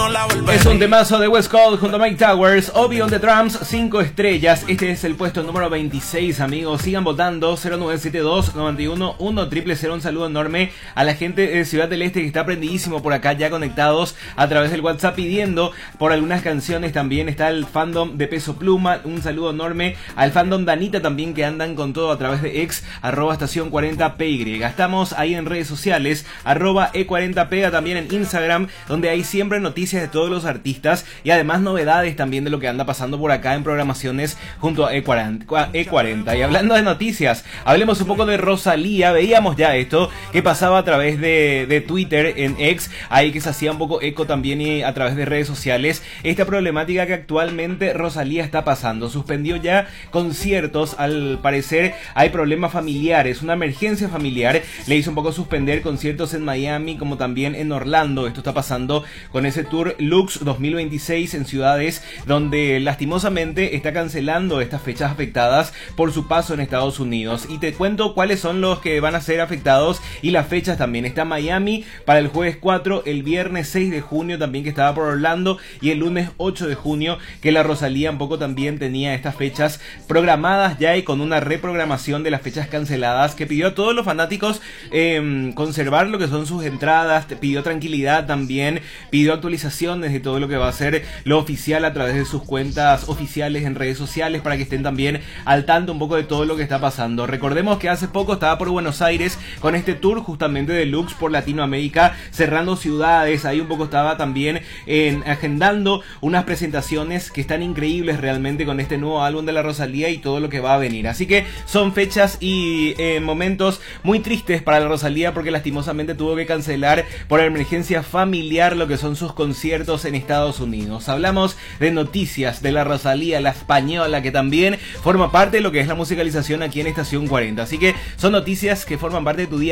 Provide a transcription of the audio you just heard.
no la volveré. Es un temazo de West Coast junto a Mike Towers. Obi on the Drums, 5 estrellas. Este es el puesto número 26, amigos. Sigan votando. 0972-91-1000. Un saludo enorme a la gente de Ciudad del Este que está prendidísimo por acá, ya conectados a través del WhatsApp pidiendo por algunas canciones. También está el fandom de Peso Pluma. Un saludo enorme al fandom Danita también, que andan con todo a través de ex estación 40py. Estamos ahí en redes sociales, @e40pega, también en Instagram, donde hay siempre noticias de todos los artistas y además novedades también de lo que anda pasando por acá en programaciones junto a E40. Y hablando de noticias, hablemos un poco de Rosalía. Veíamos ya esto que pasaba a través de Twitter en X, ahí que se hacía un poco eco también y a través de redes sociales, esta problemática que actualmente Rosalía está pasando. Suspendió ya conciertos, al parecer hay problemas familiares, una emergencia familiar le hizo un poco suspender conciertos en Miami como también en Orlando. Esto está pasando con ese tour Lux 2026 en ciudades donde lastimosamente está cancelando estas fechas afectadas por su paso en Estados Unidos. Y te cuento cuáles son los que van a ser afectados y las fechas también. Está Miami para el jueves 4, el viernes 6 de junio también, que estaba por Orlando, y el lunes 8 de junio que la Rosalía un poco también tenía estas fechas programadas ya, y con una reprogramación de las fechas canceladas, que pidió a todos los fanáticos conservar lo que son sus entradas, pidió tranquilidad también, pidió actualizaciones de todo lo que va a ser lo oficial a través de sus cuentas oficiales en redes sociales, para que estén también al tanto un poco de todo lo que está pasando. Recordemos que hace poco estaba por Buenos Aires con este tour justamente de Lux por Latinoamérica, cerrando ciudades. Ahí un poco estaba también agendando unas presentaciones que están increíbles realmente con este nuevo álbum de la Rosalía y todo lo que va a venir. Así que son fechas y momentos muy tristes para la Rosalía, porque lastimosamente tuvo que cancelar por emergencia familiar lo que son sus conciertos en Estados Unidos. Hablamos de noticias de la Rosalía, la española, que también forma parte de lo que es la musicalización aquí en Estación 40. Así que son noticias que forman parte de tu día.